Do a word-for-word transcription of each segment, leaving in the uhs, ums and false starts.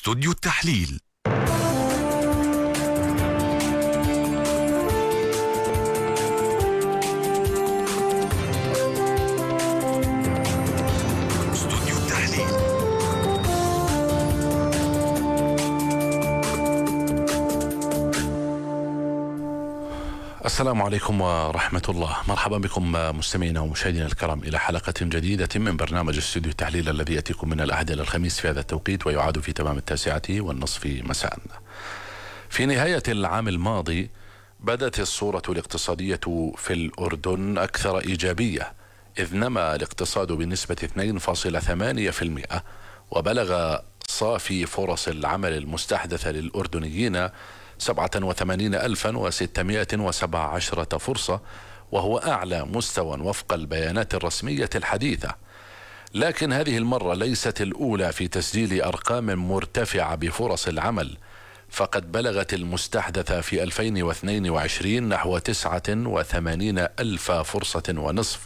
استوديو التحليل. استوديو التحليل. السلام عليكم ورحمة الله. مرحبا بكم مستمعينا ومشاهدينا الكرام إلى حلقة جديدة من برنامج استوديو التحليل الذي يأتيكم من الأحد إلى الخميس في هذا التوقيت ويعاد في تمام التاسعة والنصف مساء. في نهاية العام الماضي بدت الصورة الاقتصادية في الأردن أكثر إيجابية، إذ نما الاقتصاد بنسبة اثنين فاصلة ثمانية بالمئة وبلغ صافي فرص العمل المستحدثة للأردنيين سبعة وثمانين ألفا وستمائة وسبعة عشر فرصة، وهو أعلى مستوى وفق البيانات الرسمية الحديثة. لكن هذه المرة ليست الأولى في تسجيل أرقام مرتفعة بفرص العمل، فقد بلغت المستحدثة في ألفين واثنين وعشرين نحو تسعة وثمانين ألف فرصة ونصف،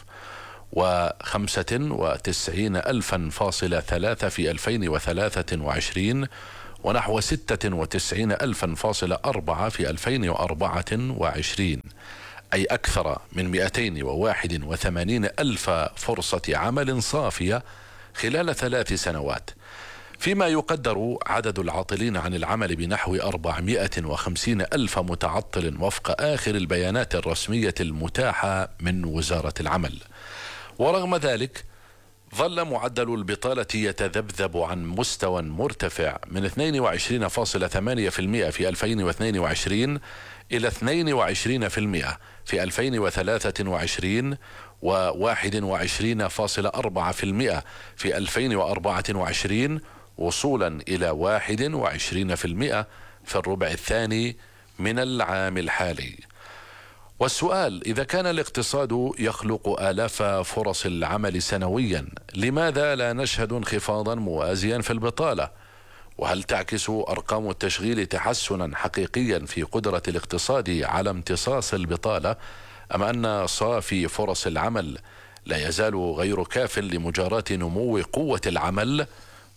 وخمسة وتسعين ألفا فاصلة ثلاثة في ألفين وثلاثة وعشرين، ونحو ستة وتسعين ألفا فاصلة أربعة في ألفين وأربعة وعشرين، أي أكثر من مئتين وواحد وثمانين ألف فرصة عمل صافية خلال ثلاث سنوات، فيما يقدر عدد العاطلين عن العمل بنحو أربعمائة وخمسين ألف متعطل وفق آخر البيانات الرسمية المتاحة من وزارة العمل. ورغم ذلك ظل معدل البطالة يتذبذب عن مستوى مرتفع من اثنين وعشرين فاصلة ثمانية بالمئة في ألفين واثنين وعشرين إلى اثنين وعشرين بالمئة في ألفين وثلاثة وعشرين وواحد وعشرين فاصلة أربعة بالمئة في ألفين وأربعة وعشرين، وصولا إلى واحد وعشرين بالمئة في الربع الثاني من العام الحالي. والسؤال: إذا كان الاقتصاد يخلق آلاف فرص العمل سنويا، لماذا لا نشهد انخفاضا موازيا في البطالة؟ وهل تعكس أرقام التشغيل تحسنا حقيقيا في قدرة الاقتصاد على امتصاص البطالة، أم أن صافي فرص العمل لا يزال غير كاف لمجاراة نمو قوة العمل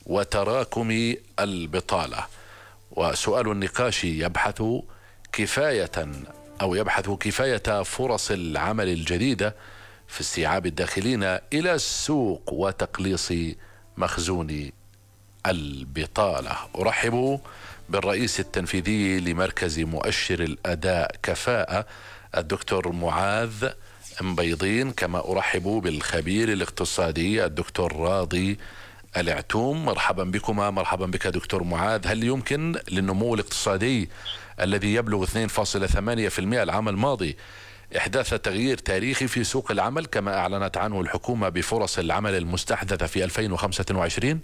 وتراكم البطالة؟ وسؤال النقاش يبحث كفاية أو يبحث كفاية فرص العمل الجديدة في استيعاب الداخلين إلى السوق وتقليص مخزون البطالة. أرحب بالرئيس التنفيذي لمركز مؤشر الأداء كفاءة الدكتور معاذ مبيضين، كما أرحب بالخبير الاقتصادي الدكتور راضي العتوم. مرحبا بكما. مرحبا بك دكتور معاذ. هل يمكن للنمو الاقتصادي الذي يبلغ اثنين فاصلة ثمانية بالمئة العام الماضي إحداث تغيير تاريخي في سوق العمل كما أعلنت عنه الحكومة بفرص العمل المستحدثة في ألفين وخمسة وعشرين؟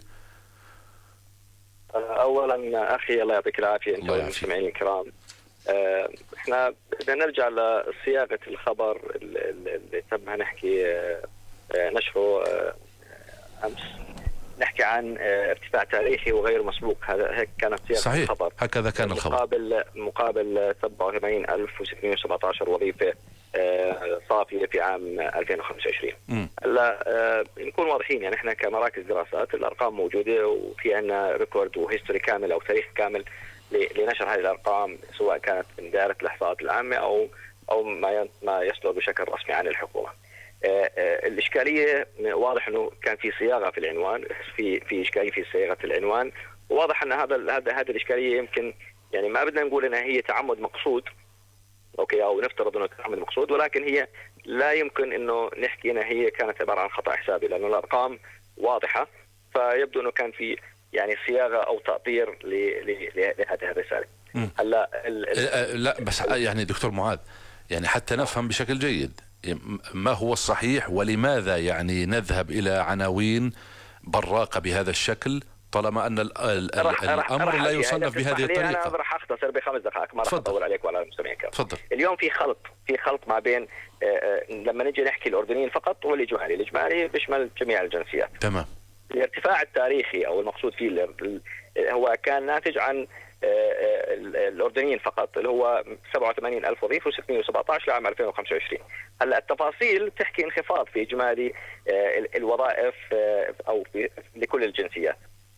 أولا أخي الله يعطيك العافية أنت والمستمعين الكرام. احنا بدنا نرجع لصياغة الخبر اللي تم نحكي نشره أمس، نحكي عن ارتفاع تاريخي وغير مسبوق. هذا هيك كانت صياغة صحيح. الخبر. هكذا كان الخبر. مقابل مقابل سبعة وثمانين ألف وستمائة وسبعة عشر وظيفة صافية في عام ألفين وخمسة وعشرين. هلا نكون واضحين، يعني احنا كمراكز دراسات الارقام موجودة وفي عندنا ريكورد وهيستوري كامل او تاريخ كامل لنشر هذه الارقام، سواء كانت من دائرة الاحصاءات العامة او او ما ما يصدر بشكل رسمي عن الحكومة. الإشكالية واضح أنه كان في صياغة في العنوان، في في إشكالية في صياغة العنوان، وواضح أن هذا هذا هذه الإشكالية يمكن يعني ما بدنا نقول أنها هي تعمد مقصود، أوكي، أو نفترض أنه تعمد مقصود، ولكن هي لا يمكن أنه نحكي أنها هي كانت عبارة عن خطأ حسابي، لأنه الأرقام واضحة، فيبدو أنه كان في يعني صياغة أو تأطير لهذه الرسالة. هلا لا بس يعني دكتور معاذ، يعني حتى نفهم بشكل جيد ما هو الصحيح ولماذا يعني نذهب إلى عناوين براقة بهذا الشكل طالما أن ال ال ال الأمر لا يصنف بهذه الطريقة. أنا راح أختصر بخمس دقائق، ما راح أطول عليك وعلى المستمعين. تفضل. اليوم في خلط في خلط ما بين لما نجي نحكي الأردنيين فقط والإجمالي. الإجمالي بيشمل جميع الجنسيات. تمام. الارتفاع التاريخي أو المقصود فيه هو كان ناتج عن الأردنيين فقط، اللي هو سبعة وثمانين ألف وظيفة وستمائة وسبعة عشر لعام ألفين وخمسة وعشرين. هلا التفاصيل تحكي انخفاض في إجمالي الوظائف أو في لكل الجنسيات.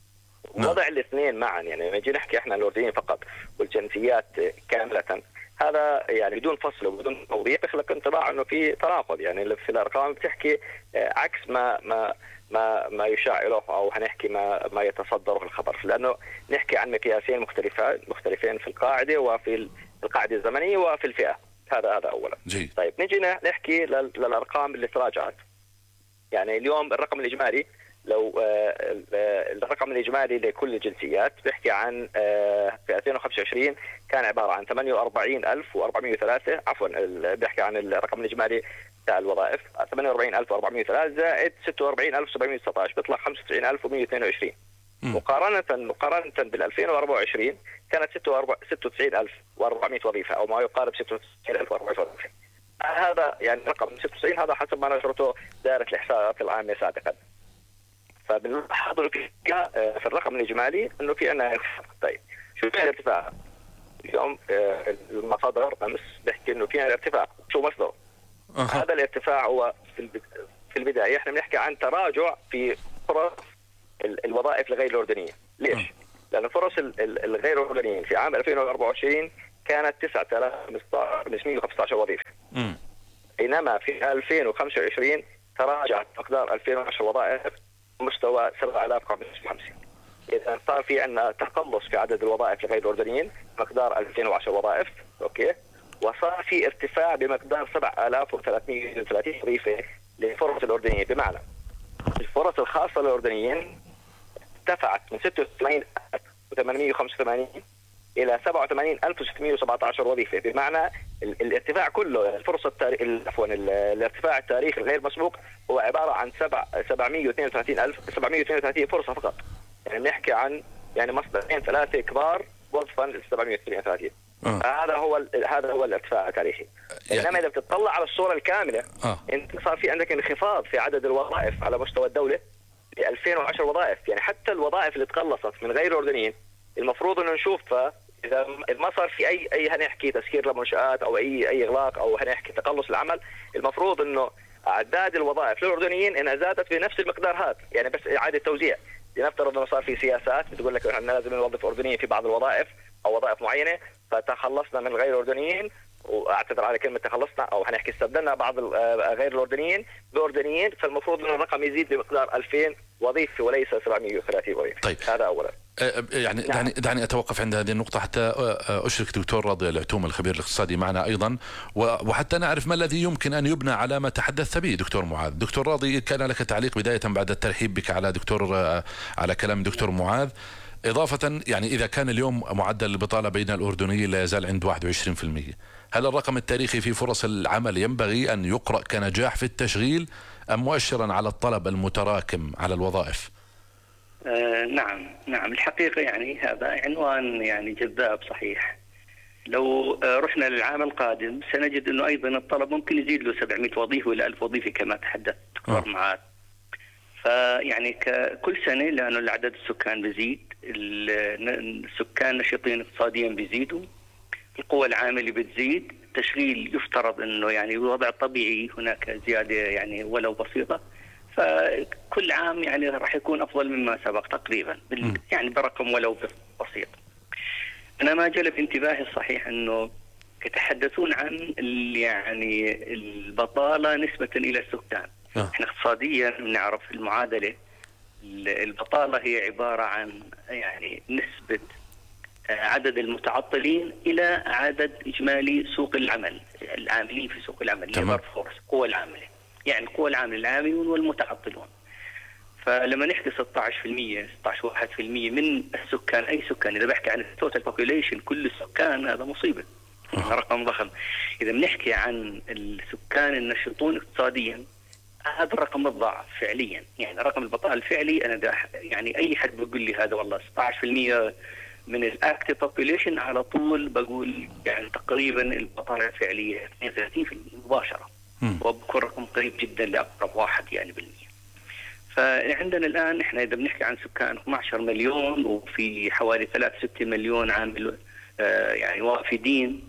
وضع الاثنين معا، يعني لما نجي نحكي احنا الأردنيين فقط والجنسيات كاملة، هذا يعني بدون فصل وبدون توضيح يخلق انطباع انه في تناقض. يعني في الارقام بتحكي عكس ما ما ما ما يشاع او هنحكي ما ما يتصدره الخبر، لانه نحكي عن مقياسين مختلفين مختلفين في القاعده وفي القاعده الزمنيه وفي الفئه. هذا هذا اولا. جي. طيب نجي نحكي للارقام اللي تراجعت. يعني اليوم الرقم الاجمالي، لو الرقم الإجمالي لكل الجنسيات بيحكي عن في ألفين وخمسة وعشرين كان عبارة عن ثمانية وأربعين ألف وأربعمائة وثلاثة، عفوا بيحكي عن الرقم الإجمالي بتاع الوظائف ثمانية وأربعين ألف وأربعمائة وثلاثة زائد ستة وأربعين ألف وسبعمائة وتسعة عشر بيطلع خمسة وتسعين ألف ومائة واثنين وعشرين. مقارنة مقارنة بال ألفين وأربعة وعشرين كانت ستة وتسعين ألف وأربعمائة وظيفة أو ما يقارب ستة وتسعين ألف وأربعمائة وظيفة. هذا يعني رقم ستة وتسعين، هذا حسب ما نشرته دائرة الإحصاءات العامة سابقا. فبنلاحظ في الرقم الاجمالي انه في عندنا انخفاض. طيب شو في الارتفاع؟ اليوم المصادر امس بيحكي انه في ارتفاع، شو مصدره؟ أه. هذا الارتفاع هو في البدايه احنا بنحكي عن تراجع في فرص الوظائف الغير الاردنيه. ليش؟ أه. لان فرص الغير الاردنيين في عام ألفين وأربعة وعشرين كانت تسعة آلاف وخمسمائة وخمسة عشر وظيفه. أه. بينما في ألفين وخمسة وعشرين تراجعت مقدار ألفين وعشرة وظائف مستوى سبعة آلاف وخمسمائة وخمسين. إذا صار في عندنا تقلص في عدد الوظائف لغير الأردنيين مقدار ألفين وعشرة وظائف، أوكي، وصار في ارتفاع بمقدار سبعة آلاف وثلاثمائة وثلاثين وظيفة لفرص الأردنيين. بمعنى الفرص الخاصة للأردنيين ارتفعت من ستة وثمانين ألف وثمانمائة وخمسة وثمانين إلى سبعة وثمانين ألف وستمائة وسبعة عشر وظيفة. بمعنى الارتفاع كله الفرصة التاريخ عفوا الارتفاع التاريخي الغير مسبوق هو عبارة عن سبعمائة واثنين وثلاثين ألف سبعمائة واثنين وثلاثين فرصة فقط. يعني بنحكي عن يعني مصدرين ثلاثة كبار وظفا ل سبعمائة واثنين وثلاثين. آه. هذا هو هذا هو الارتفاع التاريخي. يعني انما اذا بتطلع على الصورة الكاملة آه. انت صار في عندك انخفاض في عدد الوظائف على مستوى الدولة ب ألفين وعشرة وظائف. يعني حتى الوظائف اللي تقلصت من غير الأردنيين المفروض انه نشوفها إذا ما صار في أي أي هنحكي تسكير لمنشآت أو أي أي إغلاق أو هنحكي تقلص العمل، المفروض إنه أعداد الوظائف للأردنيين إنها زادت بنفس المقدار هذا، يعني بس إعادة توزيع. لنفترض إنه صار في سياسات بتقول لك إحنا لازم نوظف أردنيين في بعض الوظائف أو وظائف معينة، فتخلصنا من غير الأردنيين، واعتذر على كلمة تخلصنا أو هنحكي استبدلنا بعض غير الأردنيين بأردنيين، فالمفروض إنه الرقم يزيد بمقدار ألفين وظيفة وليس سبعمائة وثلاثين وظيفة. طيب. هذا أولا. يعني نعم. دعني دعني اتوقف عند هذه النقطه حتى اشرك دكتور راضي العتوم الخبير الاقتصادي معنا ايضا، وحتى نعرف ما الذي يمكن ان يبنى على ما تحدثت به دكتور معاذ. دكتور راضي، كان لك تعليق بدايه بعد الترحيب بك على دكتور على كلام دكتور معاذ، اضافه يعني اذا كان اليوم معدل البطاله بين الاردنيين لا يزال عند واحد وعشرين بالمئة، هل الرقم التاريخي في فرص العمل ينبغي ان يقرأ كنجاح في التشغيل ام مؤشرا على الطلب المتراكم على الوظائف؟ آه نعم نعم الحقيقة يعني هذا عنوان يعني جذاب صحيح. لو آه رحنا للعام القادم سنجد أنه أيضا الطلب ممكن يزيد له سبعمائة وظيفة إلى ألف وظيفة كما تحدث دكتور معاذ. فيعني كل سنة لأنه العدد السكان بيزيد، السكان نشيطين اقتصاديا بيزيدوا، القوى العاملة بتزيد، التشغيل يفترض أنه يعني وضع طبيعي هناك زيادة يعني ولو بسيطة، فكل عام يعني راح يكون أفضل مما سبق تقريبا يعني برقم ولو بسيط. أنا ما جلب انتباهي الصحيح أنه يتحدثون عن يعني البطالة نسبة إلى السكان. آه. احنا اقتصاديا بنعرف المعادلة، البطالة هي عبارة عن يعني نسبة عدد المتعطلين إلى عدد إجمالي سوق العمل، العاملين في سوق العمل، الليبر فورس، قوى العاملة، يعني القوى العاملة العاملون والمتعطلون. فلما نحكي ستة عشر بالمئة ستة عشر واحد بالمئة من السكان، أي سكان، إذا بحكي عن التوتال بوبوليشن كل السكان، هذا مصيبة، آه. رقم ضخم. إذا بنحكي عن السكان النشطون اقتصاديا هذا الرقم الضعف فعليا، يعني رقم البطالة الفعلي أنا ده يعني أي حد بيقول لي هذا والله ستة عشر بالمئة من الاكتيف بوبوليشن على طول بقول يعني تقريبا البطالة الفعلية اثنين وثلاثين بالمئة مباشرة، وبكون رقم قريب جدا لأقرب واحد يعني بالمئة. فعندنا الآن احنا إذا بنحكي عن سكان اثني عشر مليون وفي حوالي ثلاثة ستة مليون عامل آه يعني وافدين،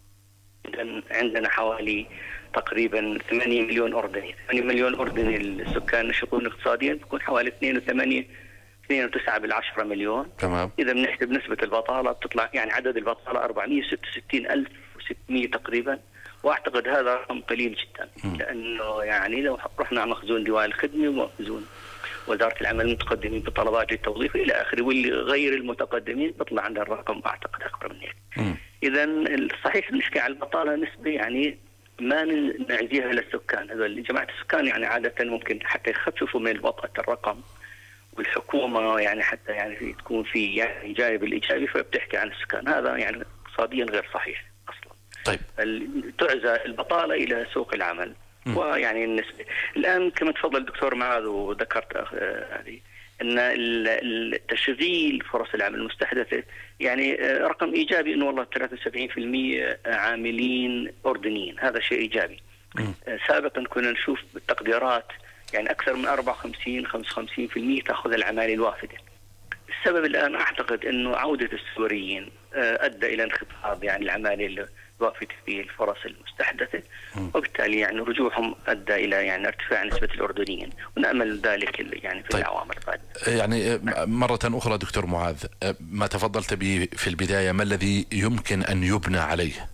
عندنا حوالي تقريبا ثمانية مليون أردني، ثمانية مليون أردني السكان نشطون اقتصاديا، بيكون حوالي اثنين وثمانية اثنين فاصلة تسعة بالعشرة مليون. تمام. إذا بنحسب نسبة البطالة بتطلع يعني عدد البطالة أربعمئة وستة وستين ألف وستمئة تقريبا، وأعتقد هذا رقم قليل جدا. م. لأنه يعني لو رحنا على مخزون ديوان الخدمة ومخزون وزارة العمل المتقدمين بطلبات للتوظيف إلى آخره، واللي غير المتقدمين بيطلع عندنا الرقم أعتقد أكبر من هيك. إذا صحيح نحكي على البطالة نسبة يعني ما نعزيها للسكان، هذول جماعة السكان يعني عادة ممكن حتى يخففوا من وطأة الرقم، والحكومة يعني حتى يعني في تكون في يعني جانب الإيجابي فبتحكي عن السكان، هذا يعني اقتصاديا غير صحيح أصلا. طيب. تعزى البطالة إلى سوق العمل. م. ويعني النسبة الآن كما تفضل الدكتور معاذ وذكرت هذه أن التشغيل فرص العمل المستحدثة يعني رقم إيجابي، أنه والله ثلاثة وسبعين بالمئة عاملين أردنيين، هذا شيء إيجابي. م. سابقا كنا نشوف بالتقديرات يعني أكثر من أربعة وخمسين خمسة وخمسين بالمئة تأخذ العمالة الوافدة. السبب الآن أعتقد أنه عودة السوريين أدى إلى انخفاض يعني العمالة الوافدة في الفرص المستحدثة، وبالتالي يعني رجوعهم أدى إلى يعني ارتفاع نسبة الأردنيين، ونأمل ذلك يعني في طيب. العوامل القادمة. يعني مرة أخرى دكتور معاذ، ما تفضلت به في البداية، ما الذي يمكن أن يبنى عليه؟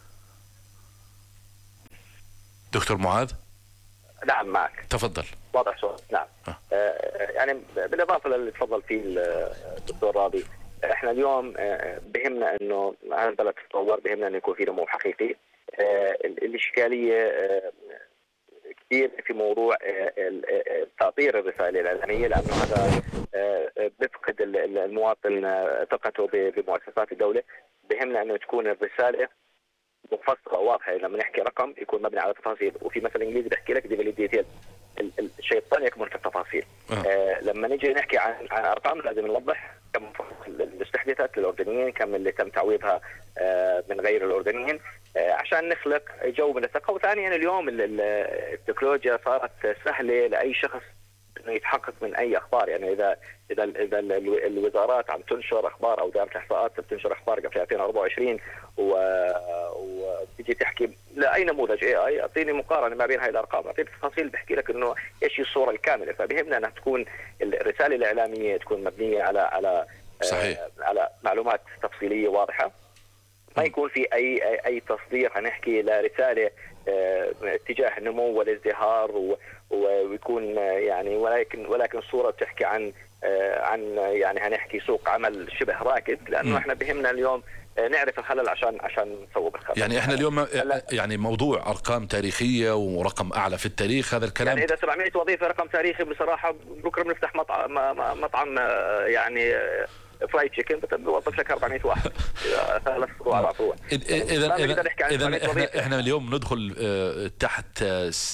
دكتور معاذ. نعم معك. تفضل. واضح صوت. نعم. أه. آه يعني بالإضافة للي تفضل فيه الدكتور راضي، احنا اليوم بهمنا انه هذا البلد تتطور، بهمنا انه يكون في نمو حقيقي. آه الاشكاليه آه كثير في موضوع آه تأطير الرسائل الاعلاميه، لانه هذا آه بيفقد المواطن ثقته بمؤسسات الدوله. بهمنا انه تكون الرساله مفصله وواضحه، لما نحكي رقم يكون مبني على تفاصيل، وفي مثل انجليزي بحكي لك ديفيد ديتيل، الشيطان يكمن في التفاصيل. آه. آه لما نجي نحكي عن عن ارقام لازم نوضح كم اللي استحدثت للاردنيين، كم اللي تم تعويضها آه من غير الاردنيين، آه عشان نخلق جو من الثقه. وثانيا اليوم التكنولوجيا صارت سهله لاي شخص انه يتحقق من اي اخبار، يعني اذا اذا اذا الوزارات عم تنشر اخبار او دائره الاحصاءات بتنشر اخبار قبل ألفين وأربعة وعشرين وتجي تحكي لاي نموذج اي اي اعطيني مقارنه ما بين هاي الارقام، اعطيني تفاصيل بحكي لك انه ايش هي الصوره الكامله. فبهمنا انها تكون الرساله الاعلاميه تكون مبنيه على على صحيح. آه على معلومات تفصيليه واضحه، ما يكون في اي اي, أي تصدير هنحكي لرساله اه اتجاه النمو والازدهار، ويكون يعني ولكن ولكن صوره بتحكي عن اه عن يعني هنحكي سوق عمل شبه راكد، لانه م. احنا بهمنا اليوم نعرف الخلل عشان عشان نصوب الخلل. يعني احنا اليوم يعني موضوع ارقام تاريخيه ورقم اعلى في التاريخ، هذا الكلام يعني اذا سبعمئة وظيفه رقم تاريخي بصراحه، بكره بنفتح مطعم مطعم يعني فرايد تشيكن بوظف لك أربعمئة واحد ثلاث فروع اربع فروع. اذا اذا اذا احنا احنا اليوم ندخل تحت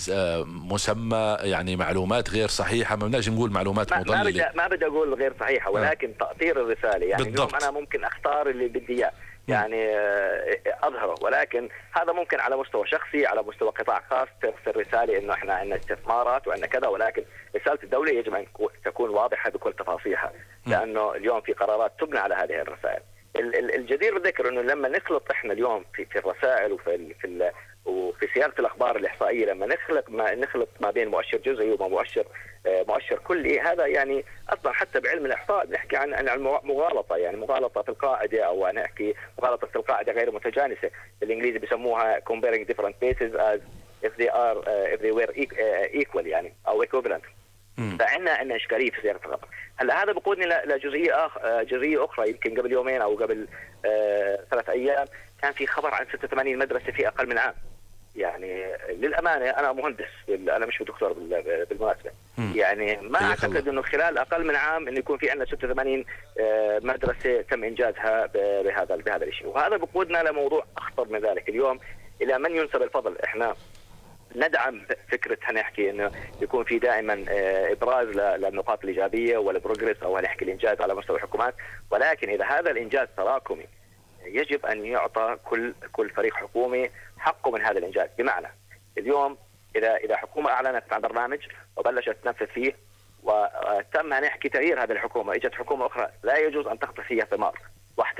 مسمى يعني معلومات غير صحيحه، ما بدناش نقول معلومات مضلله. ما بدي ما بدي اقول غير صحيحه، ولكن آه. تأطير الرساله يعني بالضبط. اليوم انا ممكن اختار اللي بدي اياه يعني اظهره، ولكن هذا ممكن على مستوى شخصي، على مستوى قطاع خاص ترسل رساله انه احنا عندنا استثمارات وعندنا كذا، ولكن رساله الدوله يجب ان تكون واضحه بكل تفاصيلها، لانه اليوم في قرارات تبنى على هذه الرسائل. الجدير بالذكر انه لما نخلط احنا اليوم في في الرسائل وفي في وفي صياغه الاخبار الاحصائيه، لما نخلق ما نخلط ما بين مؤشر جزئي ومؤشر مؤشر كلي، هذا يعني اصلا حتى بعلم الاحصاء بنحكي عن عن مغالطه، يعني مغالطه في القاعده، او نحكي مغالطه في القاعده غير متجانسه، بالانجليزي بيسموها comparing different bases as if they are uh, if they were equal يعني او equivalent. فعندنا عندنا اشكاليه في صياغه الخبر. هلا هذا بقودني لجزئيه أخ... جزئيه اخرى. يمكن قبل يومين او قبل آه... ثلاث ايام كان في خبر عن ستة وثمانين مدرسه في اقل من عام. يعني للامانه انا مهندس، انا مش دكتور بالمناسبه، يعني ما اعتقد انه خلال اقل من عام انه يكون في عندنا ستة وثمانين آه... مدرسه تم انجازها ب... بهذا بهذا الشيء. وهذا بقودنا لموضوع اخطر من ذلك. اليوم الى من ينسب الفضل؟ احنا ندعم فكره هنحكي انه يكون في دائما ابراز للنقاط الايجابيه والبروجريس او هنحكي الانجاز على مستوى الحكومات، ولكن اذا هذا الانجاز تراكمي يجب ان يعطى كل كل فريق حكومي حقه من هذا الانجاز. بمعنى اليوم اذا اذا حكومه اعلنت عن برنامج وبلشت تنفذ فيه وتم هنحكي تغيير هذه الحكومه، اجت حكومه اخرى، لا يجوز ان تقطع فيها ثمار وحدها.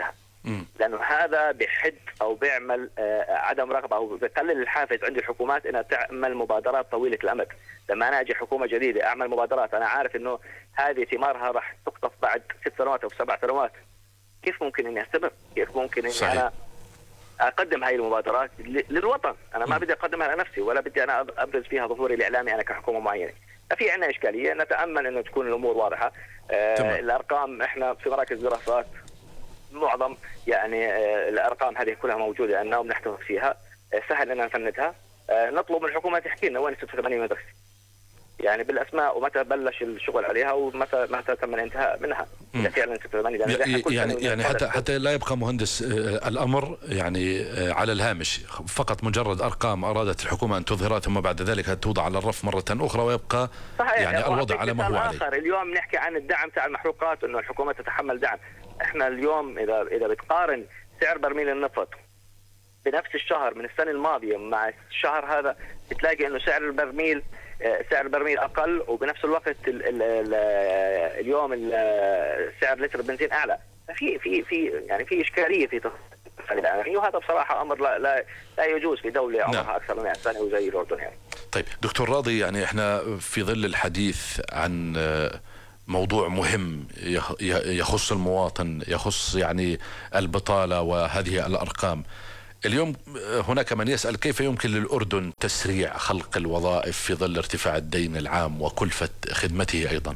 لأنه هذا بحد أو بيعمل عدم رغبة أو بيقلل الحافز عند الحكومات إنها تعمل مبادرات طويلة الأمد. لما أنا أجي حكومة جديدة أعمل مبادرات أنا عارف إنه هذه ثمارها راح تقطف بعد ست سنوات أو سبع سنوات، كيف ممكن إني أستمر؟ كيف ممكن إني صحيح. أنا أقدم هاي المبادرات للوطن؟ أنا ما م. بدي أقدمها لنفسي ولا بدي أنا أبرز فيها ظهوري الإعلامي أنا كحكومة معينة. ففي عندنا إشكالية، نتأمل إنه تكون الأمور واضحة. آه الأرقام إحنا في مراكز دراسات معظم يعني آه الأرقام هذه كلها موجودة عندنا وبنحتفظ فيها، آه سهل إننا نفندها. آه نطلب من الحكومة تحكي لنا وين ستة وثمانين مدرسة، يعني بالاسماء ومتى بلش الشغل عليها ومتى متى تم الانتهاء منها. اذا فعلا ستة وثمانين يعني يعني, يعني حتى حتى لا يبقى مهندس الامر يعني على الهامش، فقط مجرد ارقام ارادت الحكومه ان تظهرها ثم بعد ذلك توضع على الرف مره اخرى ويبقى صحيح. يعني الوضع على ما هو عليه. اليوم نحكي عن الدعم تاع المحروقات انه الحكومه تتحمل دعم. احنا اليوم اذا اذا بتقارن سعر برميل النفط بنفس الشهر من السنه الماضيه مع الشهر هذا بتلاقي انه سعر البرميل سعر البرميل اقل، وبنفس الوقت ال ال ال اليوم سعر لتر البنزين اعلى. ففي في في يعني في اشكاليه في تفاصيل، وهذا بصراحه امر لا لا, لا يجوز في دوله عمرها نعم. اكثر من مئة سنه وزي الاردن يعني. طيب دكتور راضي، يعني احنا في ظل الحديث عن موضوع مهم يخص المواطن، يخص يعني البطاله وهذه الارقام. اليوم هناك من يسأل كيف يمكن للأردن تسريع خلق الوظائف في ظل ارتفاع الدين العام وكلفة خدمته أيضا؟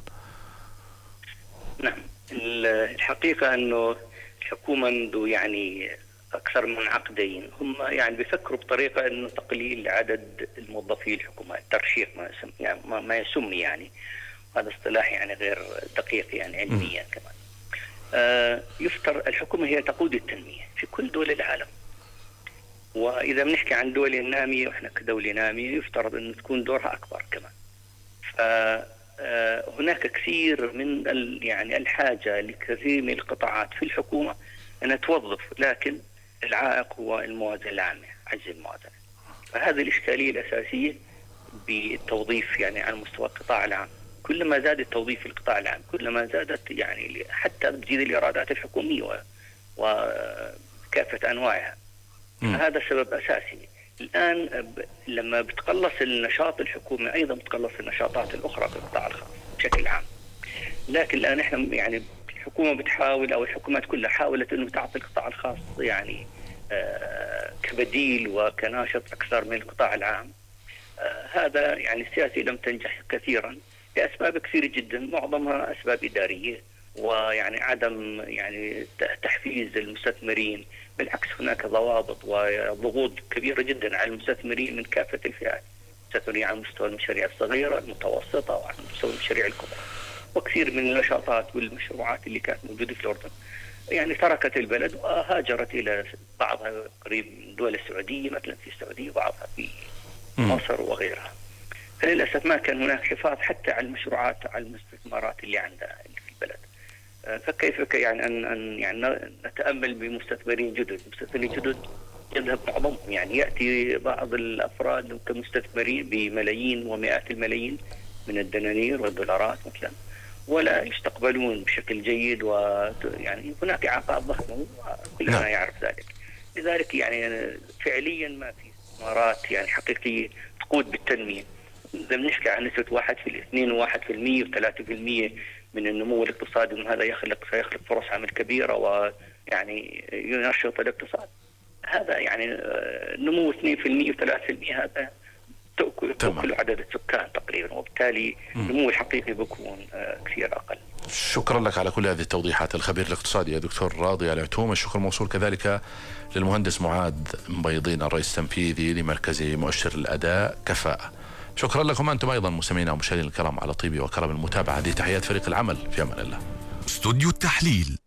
نعم، الحقيقة أنه الحكومة منذ يعني أكثر من عقدين هم يعني بيفكروا بطريقة أنه تقليل عدد الموظفين الحكومة، الترشيق ما يسمى يعني ما يسمي يعني هذا اصطلاح يعني غير دقيق يعني علميا كمان. آه يفتر الحكومة هي تقود التنمية في كل دول العالم، وإذا بنحكي عن دول النامية وإحنا كدولة نامية يفترض أن تكون دورها أكبر كمان. فهناك كثير من يعني الحاجة لكثير من القطاعات في الحكومة أنها توظف، لكن العائق هو الموازنة العامة، عجز الموازنة. فهذه الإشكالية الأساسية بالتوظيف يعني على مستوى القطاع العام. كلما زاد التوظيف في القطاع العام كلما زادت يعني حتى تزيد الإيرادات الحكومية وكافة أنواعها. هذا سبب أساسي. الآن لما بتقلص النشاط الحكومي أيضا بتقلص النشاطات الأخرى في القطاع الخاص بشكل عام. لكن الآن إحنا يعني الحكومة بتحاول أو الحكومات كلها حاولت إنه تعطي القطاع الخاص يعني آه كبديل وكناشط أكثر من القطاع العام. آه هذا يعني السياسة لم تنجح كثيرا لأسباب كثيرة جدا، معظمها أسباب إدارية ويعني عدم يعني تحفيز المستثمرين. بالعكس هناك ضوابط وضغوط كبيرة جدا على المستثمرين من كافة الفئات، المستثمرين على مستوى المشاريع الصغيرة المتوسطة وعلى مستوى المشاريع الكبرى. وكثير من النشاطات والمشروعات اللي كانت موجودة في الأردن يعني تركت البلد وهاجرت إلى بعضها قريب من الدول السعودية، مثلا في السعودية وبعضها في مصر وغيرها. فللأسف ما كان هناك حفاظ حتى على المشروعات على المستثمرات اللي عندها في البلد. فكيف يعني أن أن يعني نتأمل بمستثمرين جدد، مستثمرين جدد يذهب معظمهم يعني يأتي بعض الأفراد كمستثمرين بملايين ومئات الملايين من الدنانير والدولارات مثلا، ولا يستقبلون بشكل جيد، ويعني هناك إعاقات ضخمة وكلنا يعرف ذلك. لذلك يعني فعليا ما في استثمارات يعني حقيقية تقود بالتنمية. إذا بنحكي عن نسبة واحد في الاثنين وواحد في المية وثلاثة في المية من النمو الاقتصادي، من هذا يخلق سيخلق فرص عمل كبيرة ويعني ينشط الاقتصاد. هذا يعني نمو اثنين في المية وثلاثة في المية هذا تأكل, تأكل عدد السكان تقريبا، وبالتالي النمو الحقيقي بيكون كثير أقل. شكرا لك على كل هذه التوضيحات الخبير الاقتصادي يا دكتور راضي العتوم. الشكر موصول كذلك للمهندس معاذ مبيضين الرئيس التنفيذي لمركز مؤشر الأداء كفاءة. شكرا لكم أنتم أيضا مستمعينا ومشاهدينا الكرام على طيب وكرم المتابعة. هذه تحيات فريق العمل، في أمان الله. استوديو التحليل.